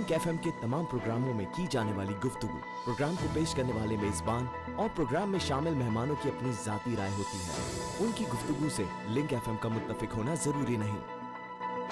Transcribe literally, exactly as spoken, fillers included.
Link FM के तमाम प्रोग्रामों में की जाने वाली गुफ्तगू, प्रोग्राम को पेश करने वाले मेजबान और प्रोग्राम में शामिल मेहमानों की अपनी जाती राय होती है। उनकी गुफ्तगू से लिंक एफएम का मुत्तफिक होना जरूरी नहीं।